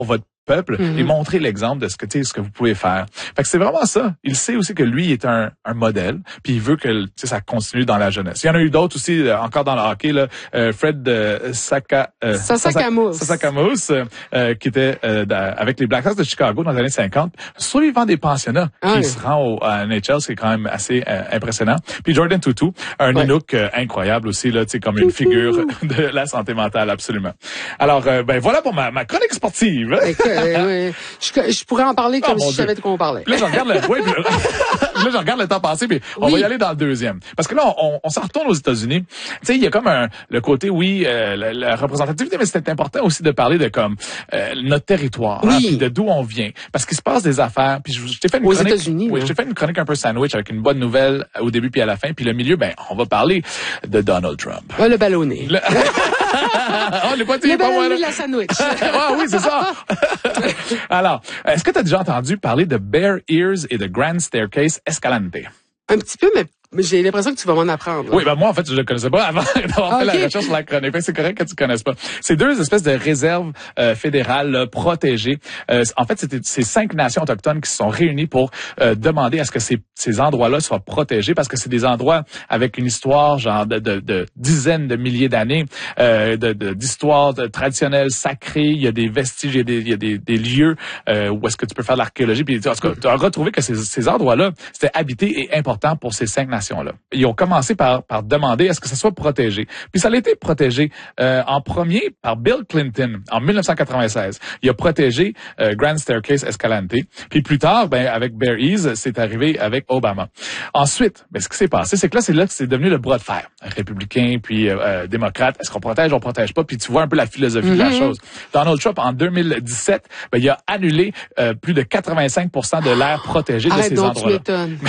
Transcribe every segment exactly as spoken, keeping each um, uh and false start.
votre peuple mm-hmm. et montrer l'exemple de ce que tu sais, ce que vous pouvez faire. Fait que c'est vraiment ça. Il sait aussi que lui est un, un modèle, puis il veut que tu sais, ça continue dans la jeunesse. Il y en a eu d'autres aussi, euh, encore dans le hockey, là, euh, Fred euh, Saka, euh, Sasakamoose, Sasakamoose euh, qui était euh, avec les Blackhawks de Chicago dans les années cinquante. Soit il vend des pensionnats, ah, qui oui. se rend au à N H L, c'est quand même assez euh, impressionnant. Puis Jordan Tootoo, un ouais. Ninook euh, incroyable aussi là, tu sais, comme une figure de la santé mentale absolument. Alors euh, ben voilà pour ma, ma chronique sportive. Euh, oui. je, je pourrais en parler comme oh, si je savais de quoi on parlait. Là, je regarde le, ouais, là, je regarde le temps passé, mais on oui. va y aller dans le deuxième. Parce que là, on, on s'en retourne aux États-Unis. Tu sais, il y a comme un, le côté, oui, euh, la, la représentativité, mais c'est important aussi de parler de comme euh, notre territoire, oui. hein, puis de d'où on vient. Parce qu'il se passe des affaires. Puis je, je t'ai fait une aux chronique. États-Unis. Oui, hein. je t'ai fait une chronique un peu sandwich avec une bonne nouvelle au début puis à la fin. Puis le milieu, ben, on va parler de Donald Trump. Ah, le ballonné. Le... oh, les le ballonné de la sandwich. Ah oui, c'est ça. Alors, est-ce que tu as déjà entendu parler de Bear Ears et de Grand Staircase Escalante? Un petit peu, mais j'ai l'impression que tu vas m'en apprendre. Hein. Oui, ben moi, en fait, je ne le connaissais pas avant d'avoir okay. fait la recherche sur la chronique. C'est correct que tu ne connaisses pas. C'est deux espèces de réserves euh, fédérales là, protégées. Euh, en fait, c'était ces cinq nations autochtones qui se sont réunies pour euh, demander à ce que ces, ces endroits-là soient protégés parce que c'est des endroits avec une histoire genre de, de, de dizaines de milliers d'années, euh, de, de, d'histoire de, traditionnelle, sacrée. Il y a des vestiges, il y a des, il y a des, des lieux euh, où est-ce que tu peux faire de l'archéologie. Puis, en tout cas, tu as retrouvé que ces, ces endroits-là, c'était habité et important pour ces cinq nations. Là. Ils ont commencé par, par demander à ce que ça soit protégé. Puis ça a été protégé euh, en premier par Bill Clinton en dix-neuf cent quatre-vingt-seize. Il a protégé euh, Grand Staircase Escalante. Puis plus tard, ben avec Bear Ears, c'est arrivé avec Obama. Ensuite, ben ce qui s'est passé, c'est que là, c'est là que c'est devenu le bras de fer. Républicain puis euh, euh, démocrate. Est-ce qu'on protège, on protège pas? Puis tu vois un peu la philosophie mm-hmm. de la chose. Donald Trump en deux mille dix-sept, ben il a annulé euh, plus de quatre-vingt-cinq pour cent de l'aire protégée de Arrête ces donc, endroits-là. Tu m'étonnes.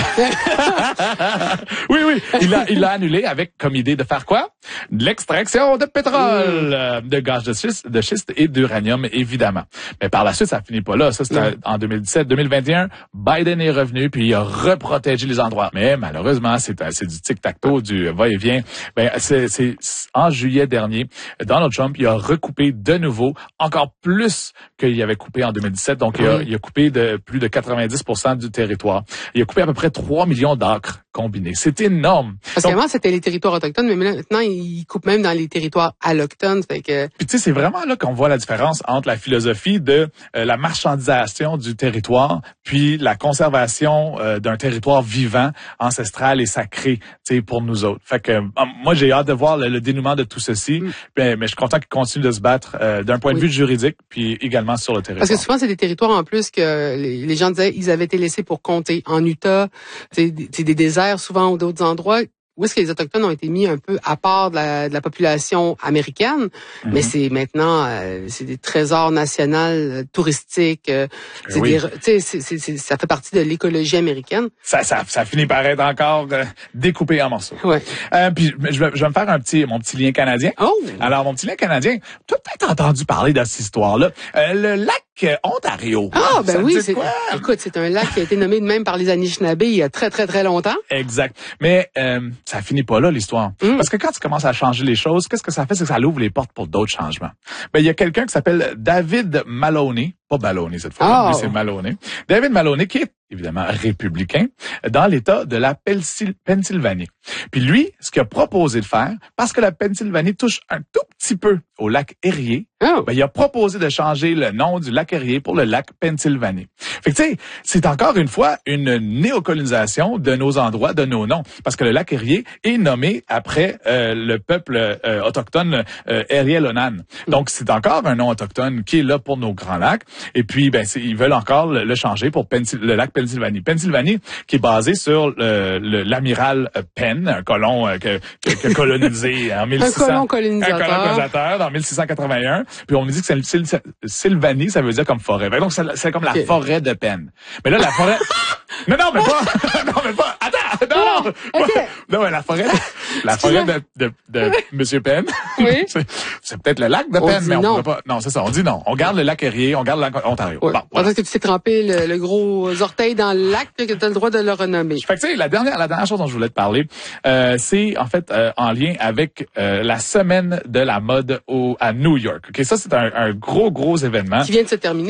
Oui, oui, il l'a il l'a annulé avec comme idée de faire quoi? De l'extraction de pétrole, mmh. euh, de gaz de schiste, de schiste et d'uranium, évidemment. Mais par la suite, ça finit pas là. Ça, c'était mmh. en deux mille dix-sept. deux mille vingt et un, Biden est revenu, puis il a reprotégé les endroits. Mais malheureusement, c'est, c'est du tic-tac-toe, du va-et-vient. Ben, c'est, c'est en juillet dernier, Donald Trump, il a recoupé de nouveau, encore plus qu'il avait coupé en deux mille dix-sept. Donc, mmh. il, a, il a coupé de plus de quatre-vingt-dix pour cent du territoire. Il a coupé à peu près trois millions d'acres combinés. C'est énorme. Parce qu'avant, c'était les territoires autochtones, mais maintenant, ils coupent même dans les territoires allochtones. Fait que... Puis tu sais, c'est vraiment là qu'on voit la différence entre la philosophie de euh, la marchandisation du territoire, puis la conservation euh, d'un territoire vivant, ancestral et sacré, tu sais, pour nous autres. Fait que euh, moi, j'ai hâte de voir le, le dénouement de tout ceci, mm. mais, mais je suis content qu'ils continuent de se battre euh, d'un point de oui. vue juridique, puis également sur le territoire. Parce que souvent, c'est des territoires en plus que les, les gens disaient ils avaient été laissés pour compter. En Utah, c'est des, des déserts souvent ou d'autres endroits. Où est-ce que les Autochtones ont été mis un peu à part de la, de la population américaine, mm-hmm. mais c'est maintenant, euh, c'est des trésors nationaux euh, touristiques. Euh, c'est oui. des, c'est, c'est, c'est, ça fait partie de l'écologie américaine. Ça, ça, ça finit par être encore euh, découpé en morceaux. Ouais. Euh, puis je vais, je vais me faire un petit, mon petit lien canadien. Oh. Alors mon petit lien canadien, tu as peut-être entendu parler de cette histoire-là. Euh, le lac Ontario. Ah, ben oui, c'est, écoute, c'est un lac qui a été nommé de même par les Anishinaabe il y a très, très, très longtemps. Exact. Mais euh, ça finit pas là, l'histoire. Mm. Parce que quand tu commences à changer les choses, qu'est-ce que ça fait? C'est que ça ouvre les portes pour d'autres changements. Ben, il y a quelqu'un qui s'appelle David Maloney, pas Maloney cette fois, oh. lui c'est Maloney. David Maloney, qui est évidemment républicain, dans l'État de la Pennsylvanie. Puis lui, ce qu'il a proposé de faire, parce que la Pennsylvanie touche un tout petit peu au lac Erie, oh. ben, il a proposé de changer le nom du lac Erie pour le lac Pennsylvanie. Fait que tu sais, c'est encore une fois une néocolonisation de nos endroits, de nos noms, parce que le lac Erie est nommé après euh, le peuple euh, autochtone euh, Erie-Lonan. Donc c'est encore un nom autochtone qui est là pour nos grands lacs. Et puis ben c'est, ils veulent encore le, le changer pour Pensil- le lac Pennsylvanie. Pennsylvanie qui est basé sur le, le, l'amiral Penn, un colon euh, que, que, que colonisé en mille six cents. Un colon colonisateur. Un colon colonisateur dans mille six cent quatre-vingt-un. Puis on me dit que c'est le Sylvanie, ça veut dire comme forêt. Donc c'est, c'est comme okay. la forêt de Penn. Mais là la forêt. non non mais pas. non mais pas. Attends. Non non. Okay. Non mais la forêt. La forêt de de, de Monsieur Penn. Oui. c'est, c'est peut-être le lac de on Penn, mais on non. pourrait pas. Non c'est ça. On dit non. On garde le lac Erie, on garde le lac Ontario. Oui. Bon. Voilà. Parce que tu t'es trempé le, le gros orteil dans le lac et que tu as le droit de le renommer. Fait que tu sais, la dernière, la dernière chose dont je voulais te parler, euh, c'est en fait euh, en lien avec euh, la semaine de la mode au à New York. Ok, ça c'est un, un gros gros événement qui vient de se terminer.